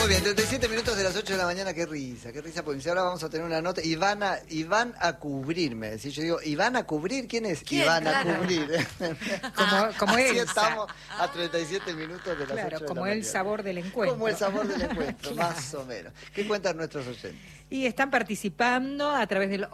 Muy bien, 37 minutos de las 8 de la mañana, qué risa, porque ahora vamos a tener una nota. Iban a cubrirme. Si yo digo, ¿Iban a cubrir? ¿Quién es? ¿Quién? Iban Claro. a cubrir. Como Así Elsa. estamos a 37 minutos de las 8 de la Claro, como mañana. el sabor del encuentro. Como el sabor del encuentro, Claro. más o menos. ¿Qué cuentan nuestros oyentes? Y están participando a través del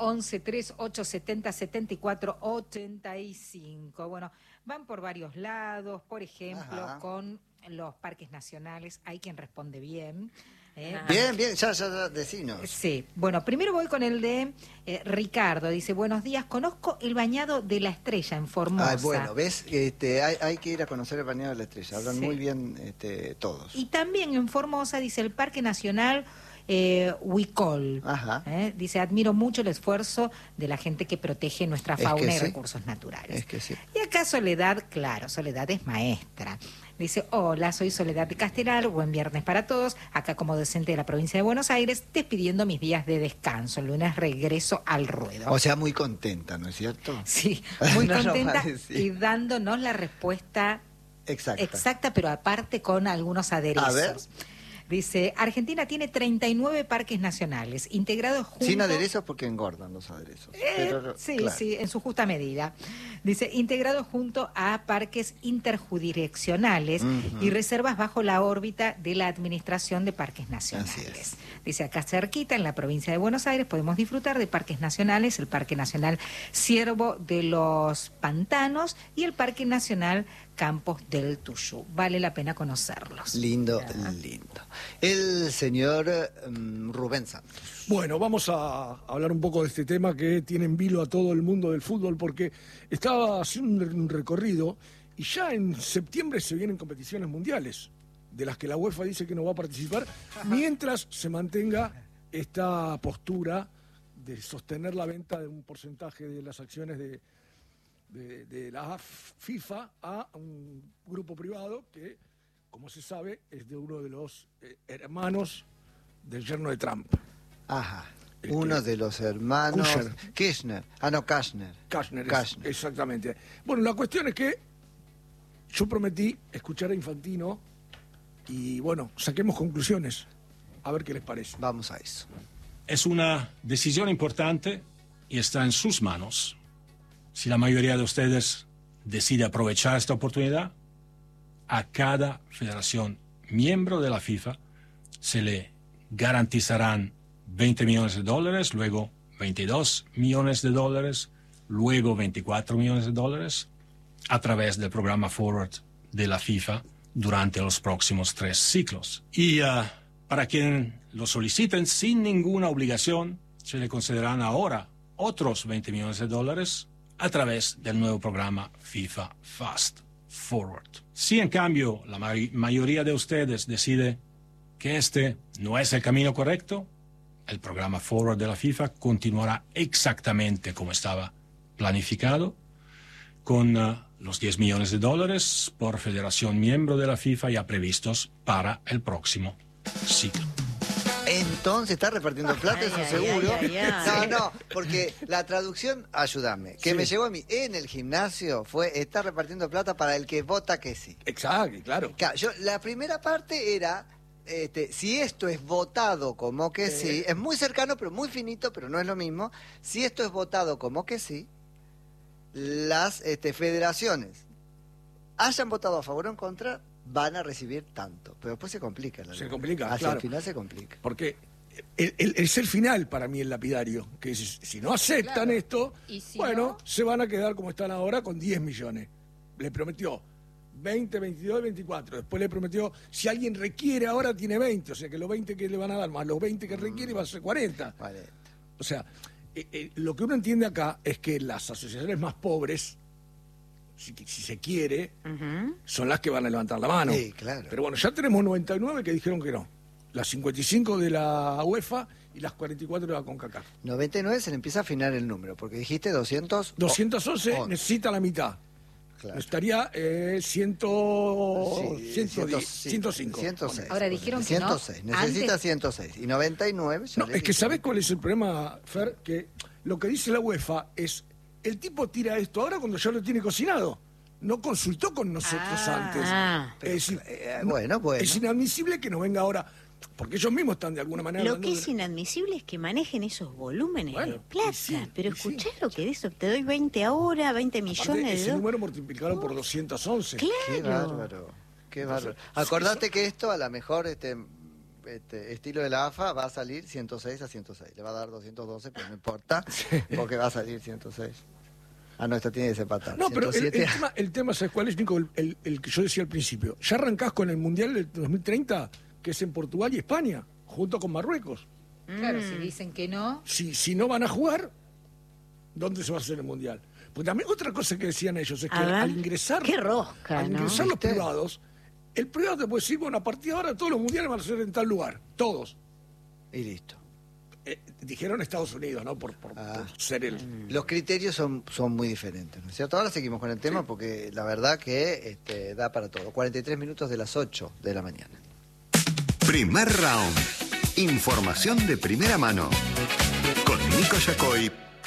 1138707485. Bueno, van por varios lados, por ejemplo, Ajá. con los parques nacionales. Hay quien responde bien. Bien, ya, decinos. Sí, bueno, primero voy con el de Ricardo. Dice, buenos días, conozco el bañado de la Estrella en Formosa. Ah, bueno, ¿ves? Hay que ir a conocer el bañado de la Estrella. Hablan Sí. muy bien todos. Y también en Formosa, dice, el Parque Nacional Huicol. Ajá. Dice, admiro mucho el esfuerzo de la gente que protege nuestra Es que fauna y sí. recursos naturales. Es que sí. Y acá Soledad, claro, Soledad es maestra. Dice, hola, soy Soledad de Castelar, buen viernes para todos. Acá como docente de la provincia de Buenos Aires, despidiendo mis días de descanso. El lunes regreso al ruedo. O sea, muy contenta, ¿no es cierto? Sí, muy No lo contenta parece. y dándonos la respuesta Exacto. exacta, pero aparte con algunos aderezos. A ver. Dice, Argentina tiene 39 parques nacionales, integrados junto... Sin aderezos porque engordan los aderezos. Pero, sí, claro. sí, en su justa medida. Dice, integrados junto a parques interjurisdiccionales y reservas bajo la órbita de la Administración de Parques Nacionales. Así es. Dice, acá cerquita, en la provincia de Buenos Aires, podemos disfrutar de parques nacionales, el Parque Nacional Ciervo de los Pantanos y el Parque Nacional Campos del Tuyú. Vale la pena conocerlos. Lindo, lindo. El señor Rubén Santos. Bueno, vamos a hablar un poco de este tema que tiene en vilo a todo el mundo del fútbol, porque estaba haciendo un recorrido y ya en septiembre se vienen competiciones mundiales, de las que la UEFA dice que no va a participar, mientras se mantenga esta postura de sostener la venta de un porcentaje de las acciones de la FIFA a un grupo privado que, como se sabe, es de uno de los hermanos del yerno de Trump. Ajá. Uno de los hermanos... Kirchner. Kashner. Kashner, exactamente. Bueno, la cuestión es que yo prometí escuchar a Infantino y, bueno, saquemos conclusiones. A ver qué les parece. Vamos a eso. Es una decisión importante y está en sus manos. Si la mayoría de ustedes decide aprovechar esta oportunidad, a cada federación miembro de la FIFA se le garantizarán $20 millones, luego $22 millones, luego $24 millones a través del programa Forward de la FIFA durante los próximos 3 ciclos. Y para quien lo soliciten sin ninguna obligación, se le concederán ahora otros $20 millones a través del nuevo programa FIFA Fast Forward. Si en cambio la mayoría de ustedes decide que este no es el camino correcto, el programa Forward de la FIFA continuará exactamente como estaba planificado, con los $10 millones por federación miembro de la FIFA ya previstos para el próximo ciclo. Entonces está repartiendo plata, eso seguro. No, porque la traducción, ayúdame, que me llegó a mí en el gimnasio fue, está repartiendo plata para el que vota que sí. Exacto, claro. La primera parte era, si esto es votado como que sí, es muy cercano, pero muy finito, pero no es lo mismo. Si esto es votado como que sí, las federaciones hayan votado a favor o en contra, van a recibir tanto, pero después se complica. Se complica, hacia claro. el final se complica. Porque es el final para mí el lapidario, que si no aceptan esto, ¿Y si bueno, no? se van a quedar como están ahora con 10 millones. Le prometió 20, 22, 24. Después le prometió, si alguien requiere ahora tiene 20, o sea que los 20 que le van a dar más los 20 que requiere va a ser 40. Vale. O sea, lo que uno entiende acá es que las asociaciones más pobres, si se quiere, son las que van a levantar la mano. Sí, claro. Pero bueno, ya tenemos 99 que dijeron que no. Las 55 de la UEFA y las 44 de la CONCACAF. 99 se le empieza a afinar el número, porque dijiste 200... 211 Oh. necesita la mitad. Claro. Estaría 105. 106. Ahora dijeron que no. 106, necesita Antes- 106. Y 99... ya No, le es que dije. ¿sabés cuál es el problema, Fer? Que lo que dice la UEFA es, el tipo tira esto ahora cuando ya lo tiene cocinado. No consultó con nosotros antes. Ah. Es decir, Bueno. es inadmisible que nos venga ahora. porque ellos mismos están de alguna manera... Lo que es inadmisible es que manejen esos volúmenes de plata. Sí, pero y escuchás sí. lo que de eso, te doy 20 ahora, 20 millones Aparte, de ese dólares. número multiplicado por 211. Claro. Qué bárbaro. Qué bárbaro. Acordate que esto a lo mejor estilo de la AFA va a salir 106 a 106. Le va a dar 212, pero no importa, porque va a salir 106. Ah, no, esto tiene que ser patada. No, pero 107. el tema, ¿sabes cuál es, Nico? El que yo decía al principio. Ya arrancás con el Mundial del 2030, que es en Portugal y España, junto con Marruecos. Claro, si dicen que no. Si no van a jugar, ¿dónde se va a hacer el Mundial? Pues también otra cosa que decían ellos es que A ver. al ingresar... Qué rosca, al ¿no? ingresar los ¿Viste? privados, el privado te puede decir, bueno, a partir de ahora todos los mundiales van a ser en tal lugar, todos. Y listo. Dijeron Estados Unidos, ¿no? Por ser el... Los criterios son muy diferentes, ¿no es cierto? Ahora seguimos con el tema porque la verdad que da para todo. 43 minutos de las 8 de la mañana. Primer round. Información de primera mano. Con Nico Yacoy